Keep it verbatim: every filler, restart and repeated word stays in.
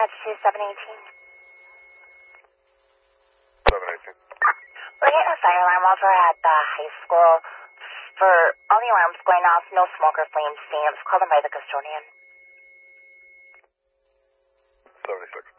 That's two seven eighteen. seven eighteen. We're getting a fire alarm over at the high school. For all the alarms going off, no smoke or flame seen. It was called in by the custodian. seventy-six.